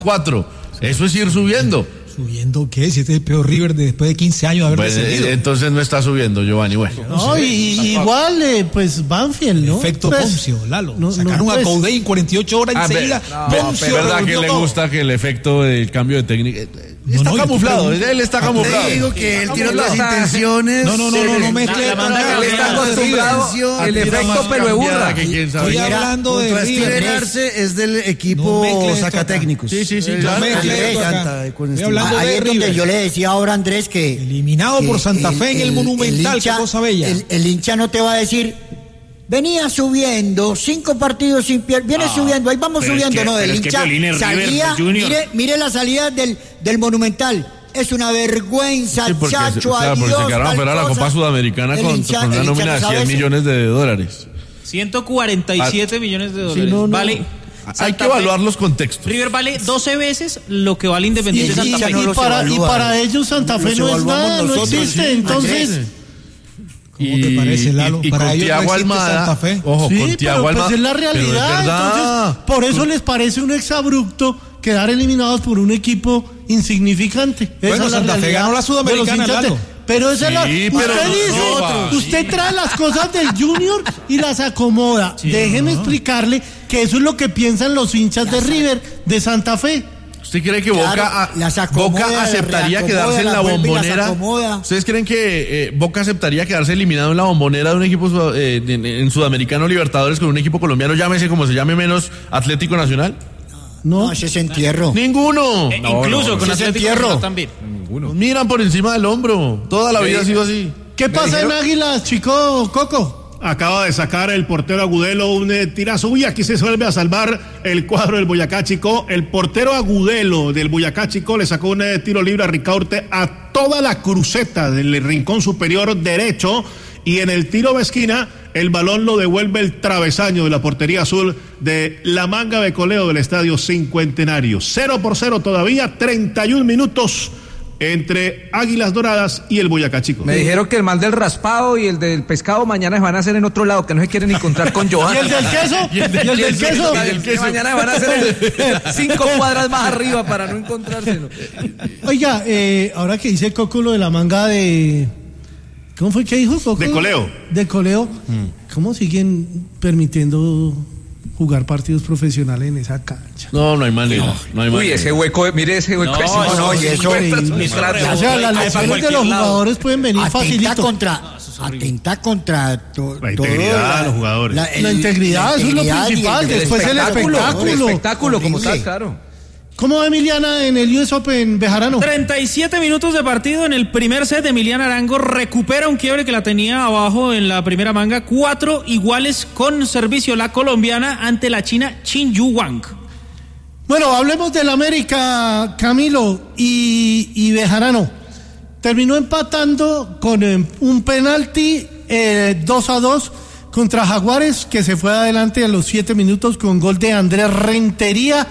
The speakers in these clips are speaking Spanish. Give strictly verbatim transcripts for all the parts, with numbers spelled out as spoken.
cuatro. Eso es ir subiendo. ¿Subiendo qué? Si este es el peor River de después de quince años de haber Pues, descendido. entonces no está subiendo, Giovanni. Bueno. No, y, igual, eh, pues Banfield, ¿no? Efecto pues, Poncio, Lalo. No, Sacaron no, a pues, Coudet en cuarenta y ocho horas Ah, enseguida. No, Poncio es verdad que le todo. gusta que el efecto del cambio de técnica está No, no, camuflado, él está camuflado. Te digo que él tiene otras intenciones. No, no, no, no, no mezcle. La manda Él está acostumbrado el efecto pelo de burra. Que quién sabe. Estoy hablando de Contra Steven River. Arce es del No equipo mezcle esto sacatécnicos. Sí, sí, sí, Eh, claro. No mezcle le esto acá. encanta con Estoy Steven. hablando Ahí de es donde River. yo le decía ahora a Andrés que... Eliminado que por Santa Fe en el Monumental, hincha, qué cosa bella. El, el hincha no te va a decir, venía subiendo, cinco partidos sin pier, viene Ah, subiendo, ahí vamos pero es subiendo, que- no, el pero es que hincha Piolín es River salía, Junior. mire, mire la salida del, del Monumental. Es una vergüenza, Sí, porque, chacho, se, claro, porque adiós, se quedaron tal fuera de la cosa. Copa Sudamericana El con, hincha- con una el hincha nómina no de sabe cien eso. millones de dólares. ciento cuarenta y siete millones de dólares. no, no. Vale. Hay Santa que Fe- evaluar los contextos. River vale doce veces lo que vale Y, Independiente Sí, Santa sí, Fe. no y los para, y evalúa. para ellos Santa Fe Los no es evaluamos nada, no nosotros, existe. sí. Entonces, ¿Cómo te parece, Lalo? Y, y Para con ellos no Thiago existe Almada, Santa Fe. ojo, sí, con pero Thiago pues Almada. es la realidad. Pero es verdad. Entonces, por eso les parece un exabrupto quedar eliminados por un equipo insignificante. Esa Bueno, es la Santa Fe realidad ganó la de los Sudamericana, hinchas de- Lalo. Pero esa es la. Sí, Usted pero dice, nosotros. usted trae las cosas del Junior y las acomoda. Déjeme explicarle que eso es lo que piensan los hinchas de River de Santa Fe. ¿Usted cree que Claro, Boca, a- las acomoda, Boca aceptaría las quedarse en la reacomoda, las vuelve y las bombonera? acomoda. ¿Ustedes creen que eh, Boca aceptaría quedarse eliminado en la bombonera de un equipo sud- eh, en, en Sudamericano Libertadores con un equipo colombiano, llámese como se llame menos Atlético Nacional? No, No, ese es entierro. Ninguno. Eh, incluso con ese es Atlético entierro. Nacional también. Nos miran por encima del hombro. Toda la vida ha sido así. ¿qué pasa en Águilas, chico Coco? Acaba de sacar el portero Agudelo un eh, tirazo. Uy, aquí se vuelve a salvar el cuadro del Boyacá Chico. El portero Agudelo del Boyacá Chico le sacó un eh, tiro libre a Ricaurte a toda la cruceta del rincón superior derecho. Y en el tiro de esquina, el balón lo devuelve el travesaño de la portería azul de la Manga de Coleo del Estadio Cincuentenario. Cero por cero todavía, treinta y un minutos entre Águilas Doradas y el Boyacá Chico. Me dijeron que el mal del raspado y el del pescado mañana se van a hacer en otro lado, que no se quieren encontrar con Johan. ¿Y el del queso? ¿Y el del queso? Y el queso. Mañana van a hacer el- cinco cuadras más arriba para no encontrárselo. Oiga, eh, ahora que dice Coco lo de la manga de... ¿Cómo fue que dijo Coco? De Coleo. De Coleo. ¿Cómo siguen permitiendo jugar partidos profesionales en esa cancha? No, no hay manera. No hay Uy, manera. ese hueco, mire ese hueco. No, ese- no, y eso- Increíble. Eso O sea, las lesiones de los jugadores pueden venir Atenta facilito. contra, atenta contra to- La todo integridad de los jugadores. el- La integridad, eso es lo integridad y principal, el- después el espectáculo. El espectáculo como Horrible. tal, claro. ¿Cómo va Emiliana en el U S Open Bejarano? treinta y siete minutos de partido en el primer set. Emiliana Arango recupera un quiebre que la tenía abajo en la primera manga. Cuatro iguales con servicio la colombiana ante la china Qin Yu Wang. Bueno, hablemos del América, Camilo y, y Bejarano. Terminó empatando con eh, un penalti eh, dos a dos contra Jaguares, que se fue adelante a los siete minutos con gol de Andrés Rentería.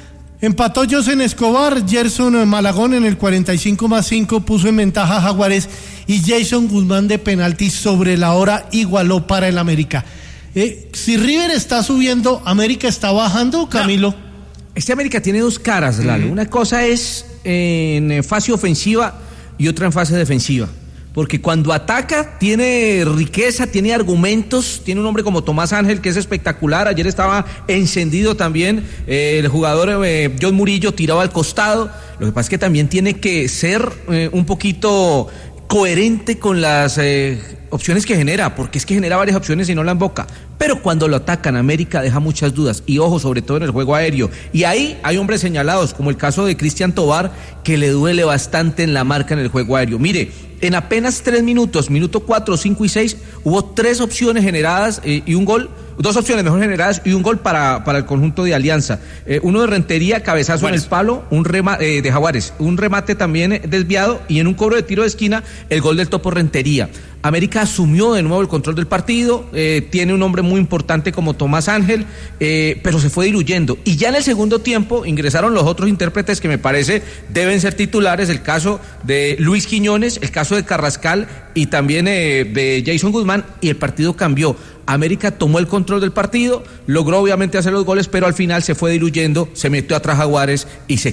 Empató Josen Escobar, Gerson Malagón en el cuarenta y cinco más cinco puso en ventaja a Jaguares y Jason Guzmán de penalti sobre la hora igualó para el América. Eh, si River está subiendo, ¿América está bajando, Camilo? Este América tiene dos caras, Lalo. Una cosa es en fase ofensiva y otra en fase defensiva. Porque cuando ataca tiene riqueza, tiene argumentos, tiene un hombre como Tomás Ángel que es espectacular. Ayer estaba encendido también eh, el jugador eh, John Murillo tirado al costado. Lo que pasa es que también tiene que ser eh, un poquito coherente con las eh, opciones que genera, porque es que genera varias opciones y no la emboca. Pero cuando lo atacan, América deja muchas dudas, y ojo, sobre todo en el juego aéreo. Y ahí hay hombres señalados, como el caso de Cristian Tobar, que le duele bastante en la marca en el juego aéreo. Mire, en apenas tres minutos, minuto cuatro, cinco y seis, hubo tres opciones generadas eh, y un gol, dos opciones mejor generadas y un gol para, para el conjunto de Alianza. Eh, uno de Rentería, cabezazo Juárez. en el palo, un remate eh, de Jaguares, un remate también eh, desviado, y en un cobro de tiro de esquina, el gol del Topo Rentería. América asumió de nuevo el control del partido, eh, tiene un hombre muy muy importante como Tomás Ángel, eh, pero se fue diluyendo. Y ya en el segundo tiempo ingresaron los otros intérpretes que me parece deben ser titulares, el caso de Luis Quiñones, el caso de Carrascal y también eh, de Jason Guzmán, y el partido cambió. América tomó el control del partido, logró obviamente hacer los goles, pero al final se fue diluyendo, se metió atrás Jaguares y se